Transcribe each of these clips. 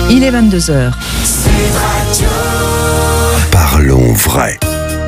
Il est 22h. Parlons vrai.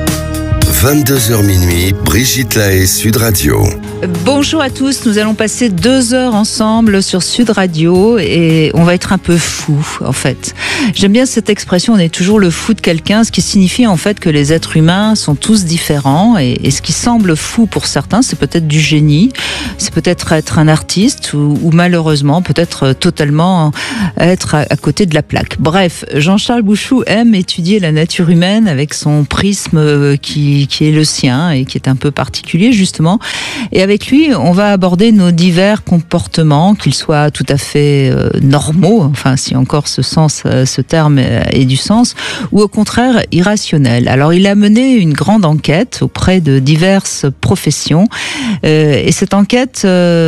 22h minuit, Brigitte Lahaie, Sud Radio. Bonjour à tous, nous allons passer 2 heures ensemble sur Sud Radio et on va être un peu fou en fait. J'aime bien cette expression, on est toujours le fou de quelqu'un, ce qui signifie en fait que les êtres humains sont tous différents et ce qui semble fou pour certains, c'est peut-être du génie, c'est peut-être être un artiste ou malheureusement peut-être totalement être à côté de la plaque. Bref, Jean-Charles Bouchou aime étudier la nature humaine avec son prisme qui est le sien et qui est un peu particulier justement. Et avec lui, on va aborder nos divers comportements, qu'ils soient tout à fait normaux, enfin si encore ce terme ait du sens, ou au contraire irrationnels. Alors il a mené une grande enquête auprès de diverses professions et cette enquête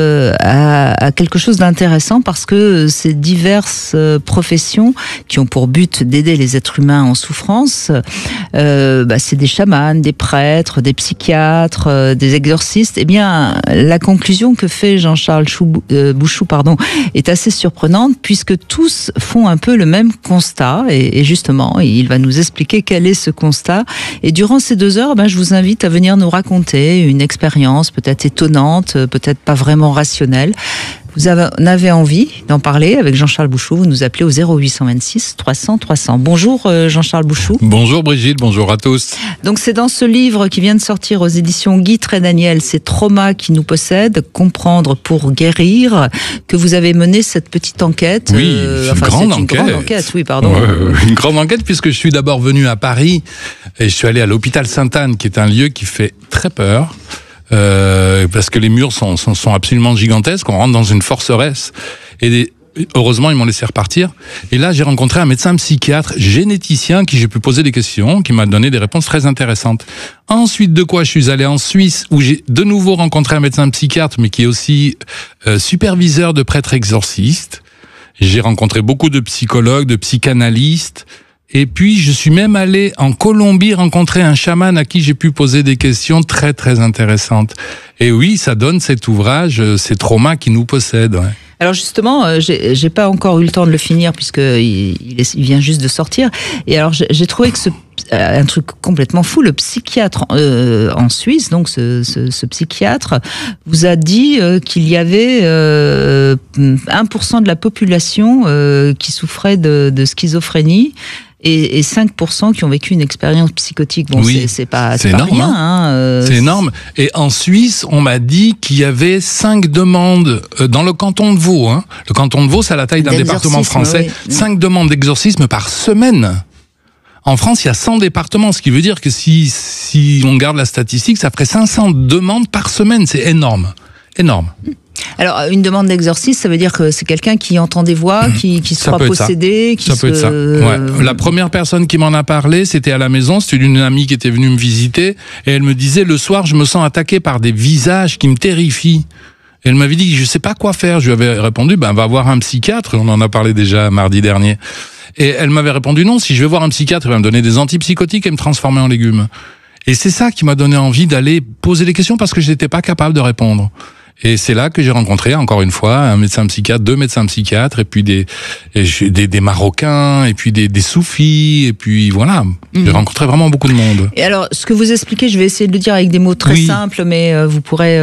a quelque chose d'intéressant parce que ces diverses professions qui ont pour but d'aider les êtres humains en souffrance, c'est des chamans, des prêtres, des psychiatres, des exorcistes. Eh bien, la conclusion que fait Jean-Charles Bouchou est assez surprenante puisque tous font un peu le même constat et justement, il va nous expliquer quel est ce constat. Et durant ces 2 heures, je vous invite à venir nous raconter une expérience peut-être étonnante, peut-être pas vraiment rationnelle. Vous avez envie d'en parler avec Jean-Charles Bouchou, vous nous appelez au 0826 300 300. Bonjour Jean-Charles Bouchou. Bonjour Brigitte, bonjour à tous. Donc c'est dans ce livre qui vient de sortir aux éditions Guy Trédaniel, c'est Trauma qui nous possède, comprendre pour guérir, que vous avez mené cette petite enquête. Oui, une grande enquête, oui, pardon. Une grande enquête puisque je suis d'abord venu à Paris et je suis allé à l'hôpital Sainte-Anne qui est un lieu qui fait très peur. Parce que les murs sont absolument gigantesques, on rentre dans une forteresse et heureusement ils m'ont laissé repartir et là j'ai rencontré un médecin psychiatre généticien qui j'ai pu poser des questions, qui m'a donné des réponses très intéressantes. Ensuite de quoi je suis allé en Suisse où j'ai de nouveau rencontré un médecin psychiatre mais qui est aussi superviseur de prêtres exorcistes. J'ai rencontré beaucoup de psychologues, de psychanalystes. Et puis, je suis même allé en Colombie rencontrer un chaman à qui j'ai pu poser des questions très, très intéressantes. Et oui, ça donne cet ouvrage, ces traumas qui nous possèdent. Ouais. Alors justement, j'ai pas encore eu le temps de le finir puisqu'il vient juste de sortir. Et alors, j'ai trouvé que un truc complètement fou, le psychiatre en Suisse, donc ce psychiatre, vous a dit qu'il y avait 1% de la population qui souffrait de schizophrénie. Et 5% qui ont vécu une expérience psychotique. Bon, oui, c'est pas énorme, rien. C'est énorme. Et en Suisse, on m'a dit qu'il y avait 5 demandes dans le canton de Vaud. Hein. Le canton de Vaud, c'est à la taille d'un département français. Oui. 5 demandes d'exorcisme par semaine. En France, il y a 100 départements, ce qui veut dire que si on garde la statistique, ça ferait 500 demandes par semaine. C'est énorme. Énorme. Alors, une demande d'exorcisme, ça veut dire que c'est quelqu'un qui entend des voix, qui se croit possédé, ça peut être ça. Ouais. La première personne qui m'en a parlé, c'était à la maison, c'était une amie qui était venue me visiter, et elle me disait, le soir, je me sens attaqué par des visages qui me terrifient. Et elle m'avait dit, je sais pas quoi faire. Je lui avais répondu, va voir un psychiatre, on en a parlé déjà mardi dernier. Et elle m'avait répondu, non, si je vais voir un psychiatre, il va me donner des antipsychotiques et me transformer en légumes. Et c'est ça qui m'a donné envie d'aller poser des questions parce que je n'étais pas capable de répondre. Et c'est là que j'ai rencontré, encore une fois, un médecin psychiatre, 2 médecins psychiatres, et puis des Marocains, et puis des soufis, et puis voilà. J'ai rencontré vraiment beaucoup de monde. Et alors, ce que vous expliquez, je vais essayer de le dire avec des mots très simples, mais vous pourrez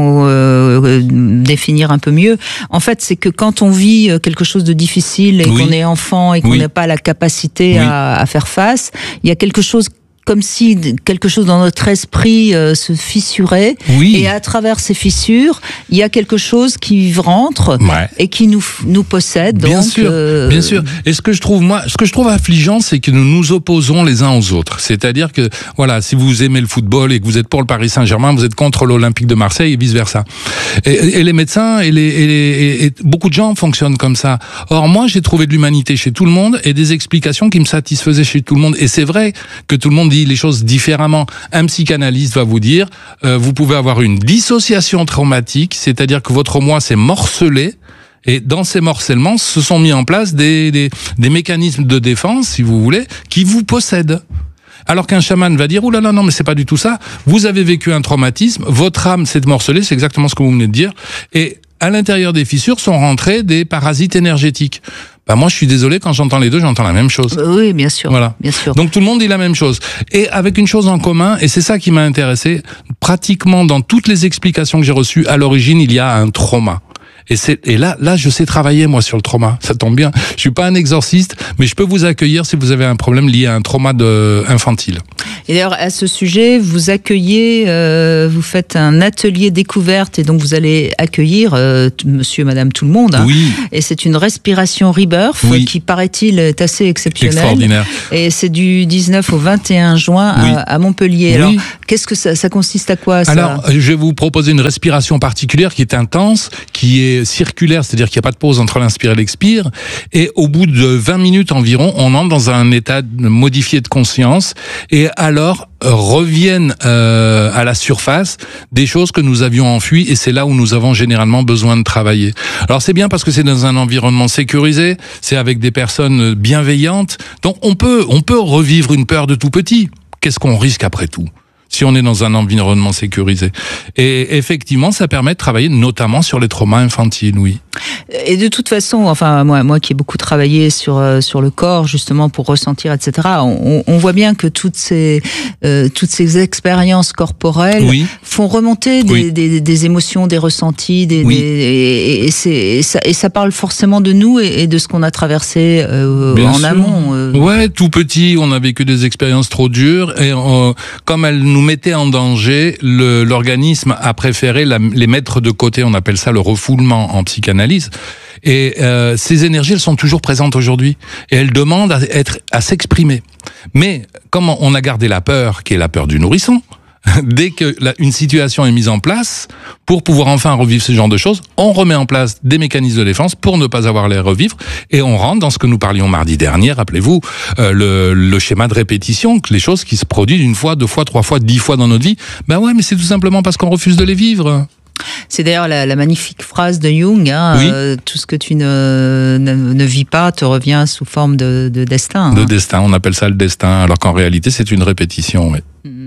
définir un peu mieux. En fait, c'est que quand on vit quelque chose de difficile, et qu'on est enfant, et qu'on n'a pas la capacité à faire face, il y a quelque chose comme si quelque chose dans notre esprit se fissurait, et à travers ces fissures, il y a quelque chose qui rentre et qui nous possède. Bien donc, sûr, bien sûr. Et ce que je trouve affligeant, c'est que nous nous opposons les uns aux autres. C'est-à-dire que, voilà, si vous aimez le football et que vous êtes pour le Paris Saint-Germain, vous êtes contre l'Olympique de Marseille et vice-versa. Et les médecins et beaucoup de gens fonctionnent comme ça. Or, moi, j'ai trouvé de l'humanité chez tout le monde et des explications qui me satisfaisaient chez tout le monde. Et c'est vrai que tout le monde dit les choses différemment. Un psychanalyste va vous dire, vous pouvez avoir une dissociation traumatique, c'est-à-dire que votre moi s'est morcelé, et dans ces morcellements, se sont mis en place des mécanismes de défense, si vous voulez, qui vous possèdent. Alors qu'un chaman va dire, oulala, non, mais c'est pas du tout ça. Vous avez vécu un traumatisme, votre âme s'est morcelée, c'est exactement ce que vous venez de dire, et à l'intérieur des fissures sont rentrés des parasites énergétiques. Bah moi, je suis désolé, quand j'entends les deux, j'entends la même chose. Oui, bien sûr. Voilà. Bien sûr. Donc tout le monde dit la même chose. Et avec une chose en commun, et c'est ça qui m'a intéressé, pratiquement dans toutes les explications que j'ai reçues, à l'origine, il y a un trauma. Et là, je sais travailler, moi, sur le trauma. Ça tombe bien. Je suis pas un exorciste, mais je peux vous accueillir si vous avez un problème lié à un trauma infantile. Et d'ailleurs, à ce sujet, vous accueillez, vous faites un atelier découverte et donc vous allez accueillir monsieur, madame, tout le monde. Hein. Oui. Et c'est une respiration rebirth qui, paraît-il, est assez exceptionnelle. Extraordinaire. Et c'est du 19 au 21 juin à Montpellier. Oui. Alors, qu'est-ce que ça consiste à quoi, ça? Alors, je vais vous proposer une respiration particulière qui est intense, qui est circulaire, c'est-à-dire qu'il n'y a pas de pause entre l'inspire et l'expire. Et au bout de 20 minutes environ, on entre dans un état modifié de conscience. Et alors, reviennent à la surface des choses que nous avions enfuies, et c'est là où nous avons généralement besoin de travailler. Alors c'est bien parce que c'est dans un environnement sécurisé, c'est avec des personnes bienveillantes, donc on peut revivre une peur de tout petit. Qu'est-ce qu'on risque après tout si on est dans un environnement sécurisé? Et effectivement, ça permet de travailler notamment sur les traumas infantiles, oui. Et de toute façon, enfin moi qui ai beaucoup travaillé sur le corps justement pour ressentir, etc. On voit bien que toutes ces expériences corporelles font remonter des émotions, des ressentis, et ça parle forcément de nous et de ce qu'on a traversé en amont. Ouais, tout petit, on a vécu des expériences trop dures et comme elles nous mettaient en danger, l'organisme a préféré les mettre de côté. On appelle ça le refoulement en psychanalyse. Et ces énergies, elles sont toujours présentes aujourd'hui. Et elles demandent à s'exprimer. Mais comme on a gardé la peur, qui est la peur du nourrisson, dès que une situation est mise en place, pour pouvoir enfin revivre ce genre de choses, on remet en place des mécanismes de défense pour ne pas avoir à les revivre, et on rentre dans ce que nous parlions mardi dernier, rappelez-vous, le schéma de répétition, les choses qui se produisent une fois, 2 fois, 3 fois, 10 fois dans notre vie. Ben ouais, mais c'est tout simplement parce qu'on refuse de les vivre. C'est d'ailleurs la magnifique phrase de Jung, hein, tout ce que tu ne vis pas te revient sous forme de destin. De destin, on appelle ça le destin, alors qu'en réalité c'est une répétition. Oui.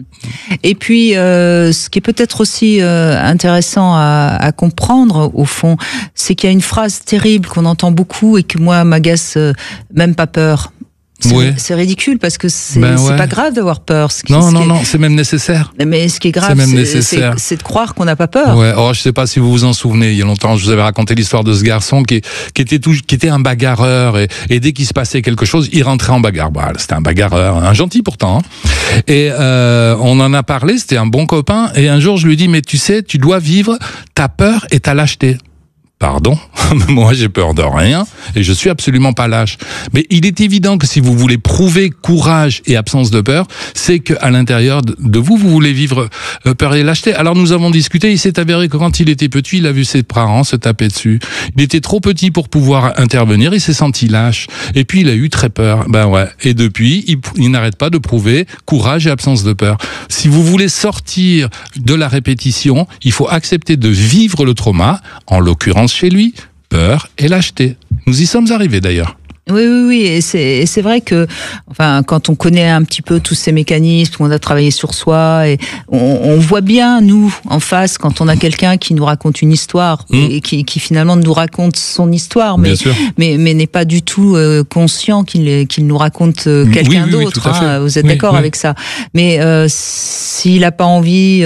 Et puis, ce qui est peut-être aussi intéressant à comprendre, au fond, c'est qu'il y a une phrase terrible qu'on entend beaucoup et que moi m'agace, même pas peur. C'est ridicule parce que c'est pas grave d'avoir peur. Non, c'est même nécessaire. Mais ce qui est grave, c'est de croire qu'on n'a pas peur. Ouais. Oh, je sais pas si vous vous en souvenez. Il y a longtemps, je vous avais raconté l'histoire de ce garçon qui était un bagarreur et dès qu'il se passait quelque chose, il rentrait en bagarre. Bah, c'était un bagarreur, un gentil pourtant. Hein. Et on en a parlé. C'était un bon copain. Et un jour, je lui dis, mais tu sais, tu dois vivre ta peur et ta lâcheté. Pardon, moi j'ai peur de rien et je suis absolument pas lâche. Mais il est évident que si vous voulez prouver courage et absence de peur, c'est qu'à l'intérieur de vous, vous voulez vivre peur et lâcheté. Alors nous avons discuté, il s'est avéré que quand il était petit, il a vu ses parents se taper dessus. Il était trop petit pour pouvoir intervenir, il s'est senti lâche. Et puis il a eu très peur. Ben ouais. Et depuis, il n'arrête pas de prouver courage et absence de peur. Si vous voulez sortir de la répétition, il faut accepter de vivre le trauma, en l'occurrence chez lui, peur et lâcheté. Nous y sommes arrivés d'ailleurs. Oui, et c'est vrai que, enfin, quand on connaît un petit peu tous ces mécanismes, on a travaillé sur soi, et on voit bien, nous, en face, quand on a quelqu'un qui nous raconte une histoire, et qui finalement nous raconte son histoire, mais n'est pas du tout conscient qu'il nous raconte quelqu'un d'autre. Hein, vous êtes d'accord avec ça? Mais s'il n'a pas envie,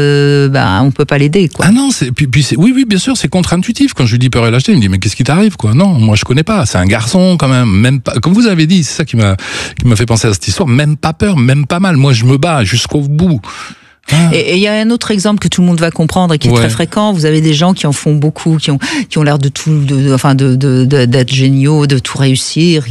on peut pas l'aider, quoi. Ah non, oui, bien sûr, c'est contre-intuitif. Quand je lui dis peur et lâcheté, il me dit mais qu'est-ce qui t'arrive, quoi? Non, moi je connais pas. C'est un garçon quand même pas, comme vous avez dit, c'est ça qui m'a fait penser à cette histoire, même pas peur, même pas mal. Moi, je me bats jusqu'au bout. Et il y a un autre exemple que tout le monde va comprendre et qui est très fréquent. Vous avez des gens qui en font beaucoup, qui ont l'air d'être géniaux, de tout réussir,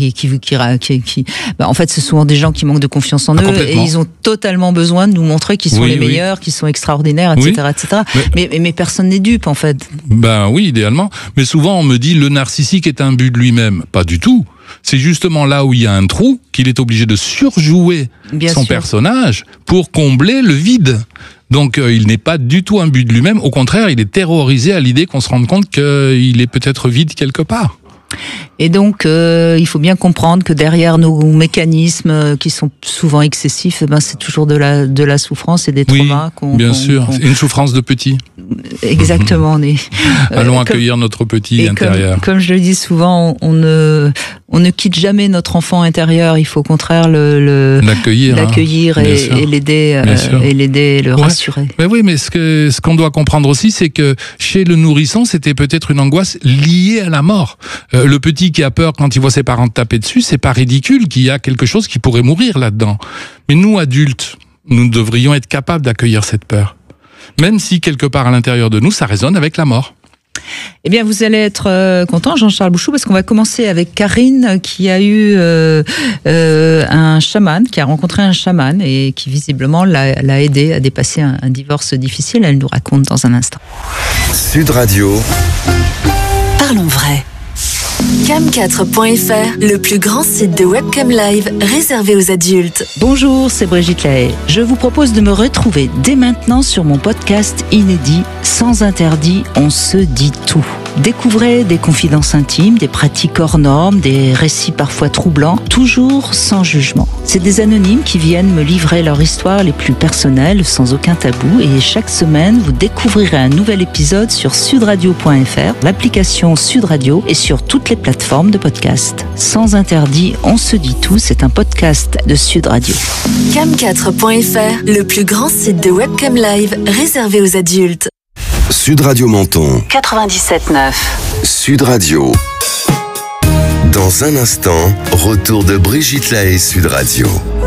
en fait, c'est souvent des gens qui manquent de confiance en eux et ils ont totalement besoin de nous montrer qu'ils sont les meilleurs, qu'ils sont extraordinaires, etc. Mais personne n'est dupe, en fait. Ben oui, idéalement. Mais souvent, on me dit le narcissique est un but de lui-même. Pas du tout. C'est justement là où il y a un trou qu'il est obligé de surjouer son personnage pour combler le vide. Donc il n'est pas du tout un but de lui-même. Au contraire, il est terrorisé à l'idée qu'on se rende compte qu'il est peut-être vide quelque part. Et donc, il faut bien comprendre que derrière nos mécanismes qui sont souvent excessifs, c'est toujours de la souffrance et des traumas. Bien sûr, c'est une souffrance de petit. Exactement. Allons accueillir notre petit intérieur. Comme je le dis souvent, on ne On ne quitte jamais notre enfant intérieur. Il faut au contraire l'accueillir et l'aider, le rassurer. Mais oui, mais ce qu'on doit comprendre aussi, c'est que chez le nourrisson, c'était peut-être une angoisse liée à la mort. Le petit qui a peur quand il voit ses parents taper dessus, c'est pas ridicule qu'il y a quelque chose qui pourrait mourir là-dedans. Mais nous, adultes, nous devrions être capables d'accueillir cette peur. Même si quelque part à l'intérieur de nous, ça résonne avec la mort. Eh bien, vous allez être content, Jean-Charles Bouchou, parce qu'on va commencer avec Karine, qui a eu un chaman, qui a rencontré un chaman et qui visiblement l'a aidé à dépasser un divorce difficile. Elle nous raconte dans un instant. Sud Radio. Parlons vrai. Cam4.fr, le plus grand site de webcam live réservé aux adultes. Bonjour, c'est Brigitte Lahaye. Je vous propose de me retrouver dès maintenant sur mon podcast inédit Sans interdit, on se dit tout. Découvrez des confidences intimes, des pratiques hors normes, des récits parfois troublants, toujours sans jugement. C'est des anonymes qui viennent me livrer leur histoire les plus personnelles, sans aucun tabou, et chaque semaine, vous découvrirez un nouvel épisode sur sudradio.fr, l'application Sud Radio et sur toutes les plateformes de podcast. Sans interdit, on se dit tout, c'est un podcast de Sud Radio. Cam4.fr, le plus grand site de webcam live réservé aux adultes. Sud Radio Menton. 97.9. Sud Radio. Dans un instant, retour de Brigitte Lahaye Sud Radio.